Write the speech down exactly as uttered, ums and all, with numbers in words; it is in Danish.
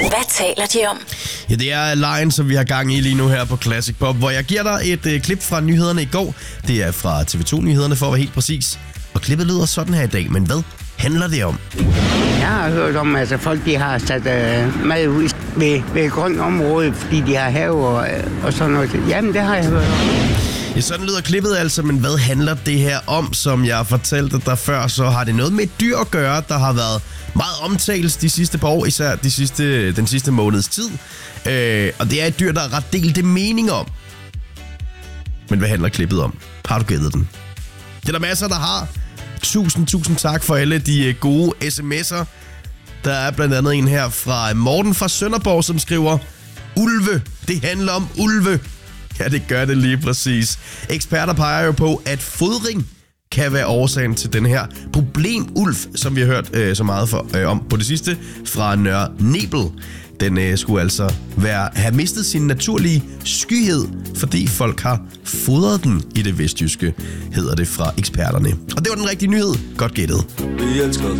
Hvad taler de om? Ja, det er Lion, som vi har gang i lige nu her på Classic Pop, hvor jeg giver dig et øh, klip fra nyhederne i går. Det er fra T V to-nyhederne, for at være helt præcis. Og klippet lyder sådan her i dag, men hvad handler det om? Jeg har hørt om, at altså, folk de har sat øh, mad ud ved, ved et grønt område, fordi de har have og, og sådan noget. Jamen, det har jeg hørt om. Ja, sådan lyder klippet altså, men hvad handler det her om? Som jeg fortalte dig før, så har det noget med et dyr at gøre, der har været meget omtalt de sidste par år, især de sidste, den sidste måneds tid. Øh, og det er et dyr, der er ret delte mening om. Men hvad handler klippet om? Har du gættet den? Det er der masser, der har. Tusind, tusind tak for alle de gode sms'er. Der er blandt andet en her fra Morten fra Sønderborg, som skriver: Ulve. Det handler om ulve. Ja, det gør det lige præcis. Eksperter peger jo på, at fodring kan være årsagen til den her problemulv, som vi har hørt øh, så meget for, øh, om på det sidste fra Nørre Nebel. Den øh, skulle altså være, have mistet sin naturlige skyhed, fordi folk har fodret den i det vestjyske, hedder det fra eksperterne. Og det var den rigtige nyhed. Godt gættet. Vi elsker